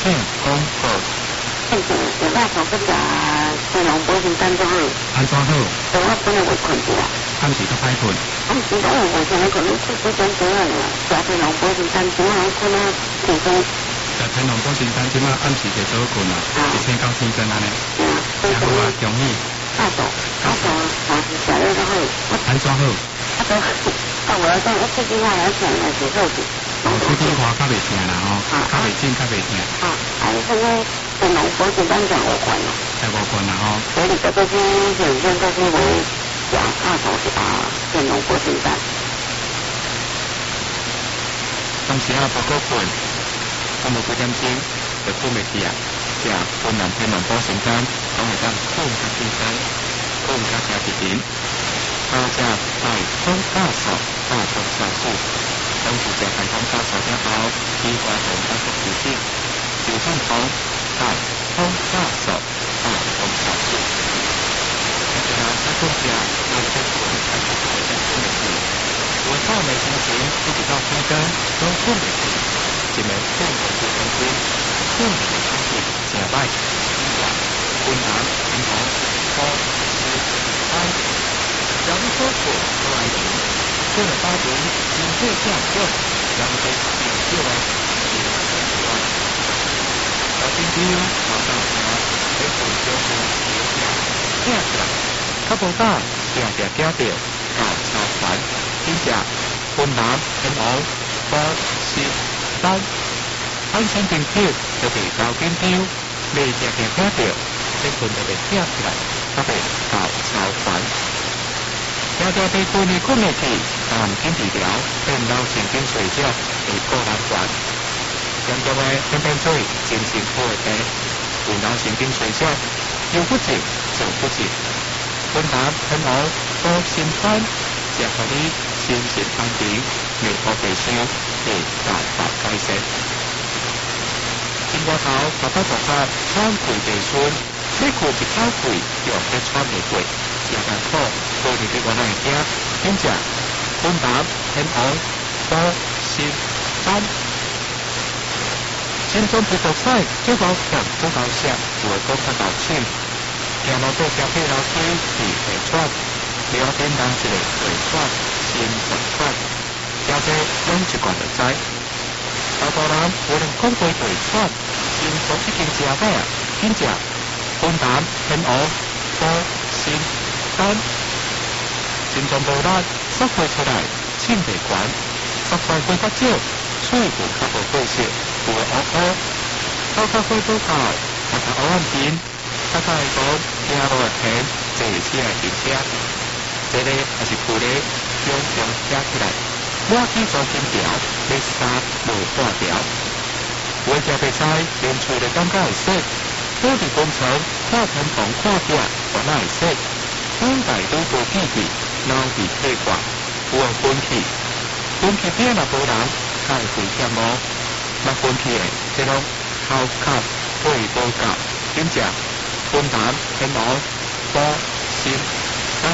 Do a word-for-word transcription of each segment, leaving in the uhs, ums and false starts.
请讲好。 现在有大头跟个天龙保健单做好。 安怎好？ 我本来会困住啊。 暗时较歹困。 暗时我有无想要可能出几点钟啊？食天龙保健单怎啊困啊？轻松。 食天龙保健单即马暗时就早困啊，一醒到天光安尼。 嗯， 真好啊，恭喜。 大手，大手，我是食了都好。 安怎好？ 啊都，啊我讲我最近我来想来是好的。 哦，最近话较袂疼啦吼，较袂紧，较袂疼。 啊，啊，你现在天龙保健单讲五罐了。 才五罐啦吼。 所以这个是现现在是为假大头是打天龙保健单。 当时啊，不够困，差不多几点钟就困袂去啊。食困难天龙保健单，讲会当困较轻松，困较加一点。大家大通大手，大通小数。当时食大通大手之后，依法同大通调整，调整好大通大手，大通小数。大家在做食，要在困，还是在在困袂去？我到没心情，一直到天光都困袂去，一暝困袂去中间，困袂去去，真歹。困难天头高是安。两个科普都来临，为了八年，免费降价，两个免费来，一百三十万。小金标马上查，每股就是有价，价起来，较无大，定定惊到，到超凡，真正困难天王高是单，安全定票就被高金标，未定定惊到，这份就被跌起来，较被到超凡。条条被困的困袂去，但紧治疗，变老神经衰弱会个人管。严重的变变做精神科的病，有脑神经衰弱，又不治就不治。困难很好，多心酸，只要你心情安定，未可被伤，会大大改善。经过头爸爸爸爸喘气鼻酸，你哭一口气，又再喘袂过。也艰苦，所以你我那一家，真正困难、很好、多、心、单。心中不够菜，最高强不高下，我都看到清。行路做小屁楼梯，地会喘，了天当一个会喘，心会喘，加这拢一罐就知。大多人无论讲过会喘，心都已经食歹啊，真正困难、很好、多、心。单心脏无力，缩回出来，清袂悬，缩快会较少，喙部较无过色，有会乌乌，口较会不够，较较黑暗面，较较会讲听落会甜，坐起来停车，这个也是躯力强强加起来，我去做金条，你衫无半条，我食袂菜，连喙都感觉会涩，倒伫昏床，看天堂看壁，我哪会涩？本大都无记忆，脑皮退挂，有人分气，分气边若无人，太危险哦。若分气的，这种口卡肺无够，真正困难很难，多心单。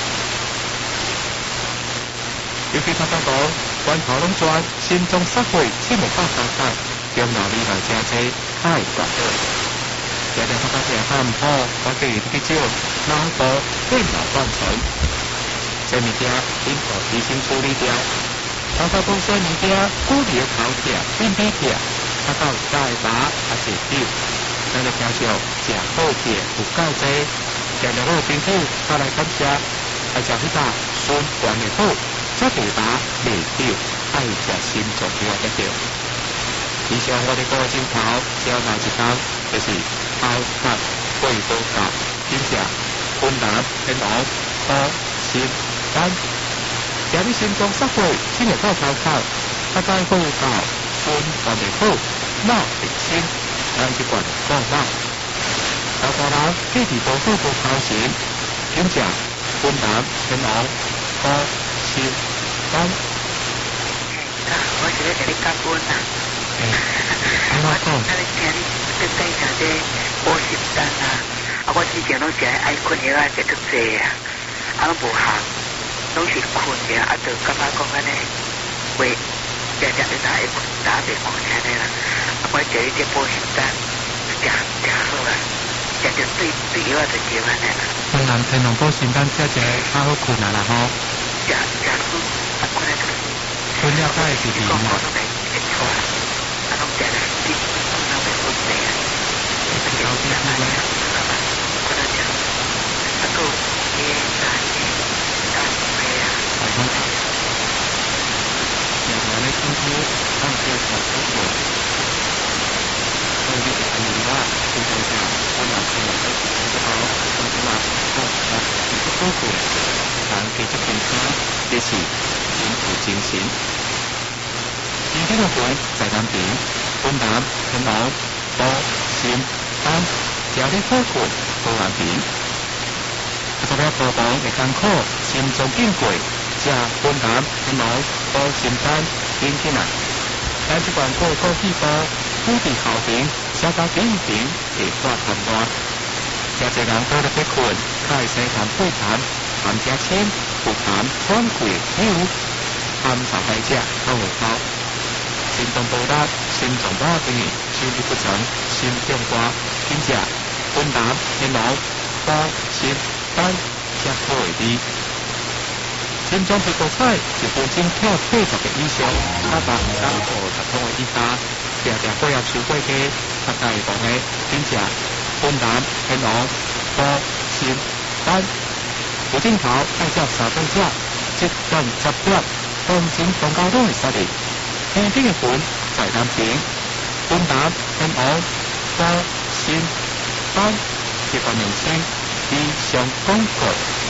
尤其他讲讲，关头拢转，心中杀气，千无百三百，中老里来真济，太管了。常常发觉较唔好，我建议去少脑部电脑断层，这物件应可提前处理掉。头头讲说物件，骨力头痛、身体痛，啊到大麻啊是掉，咱就听上食好嘅有够济，常常好朋友他来感谢，爱食迄搭酸酸的好，这大麻未掉，爱食心脏就要得掉。以上我哋个镜头，只要哪一档就是。口卡肺部够，真正困难很难，多心单。假如心中失血，只会到头口，较早好到酸还袂好，脑会清，咱即罐讲脑。大大人记住无好无头前，真正困难很难，多心单。 我是要给你感恩呐。 安怎讲？ 啊，你听你最近食这保心丹啊，啊，我之前拢食爱困药啊，食足济啊，啊，拢无效，拢是困着，啊，就感觉讲安尼，会常常你打会困，打袂困安尼啦。啊，我食一啲保險單，食食好啊，食到最主要就係咁樣啦。 雲南天龍保險單只只較好困難啦吼。 食食好，啊困難就困了解是點啊？ 都未唔錯啊，啊咁食啦，啲困難咪好啲啊。 有啲啲咧。 困難就啊個嘢大嘢大嘢啊。 係咯。然後咧，今天按照小說講，我哋就係話，佢就係雲南天龍保險單好，咁話好啊，唔多過，但其實平時嘅事先有精神。今天嘅會在南邊，雲南、天龍、保、新、丹，有啲科學到南邊。做咗過往嘅艱苦，心中經過，只雲南、天龍、保、新、丹見起來。但係環過高氣波，土地後邊寫到頂頂嘅花壇外，有隻人過得被困，開始談會談，談價錢，不談寬貴氣物，談受害者都會包。心中報答，心中報答你，心力不成，心中掛，聽者雲南、天龍、保、新、丹吃好啲。心中別個菜，一般正跳八十個以上，八百三十十通嘅以下，常常過入小貴嘅，大概講嘅聽者雲南、天龍、保、新、丹。有鏡頭愛叫沙東者，即近十粒，當前廣告都係實力。天邊嘅款在南邊，雲南、天龍、保、新、丹，這個名稱以上廣告。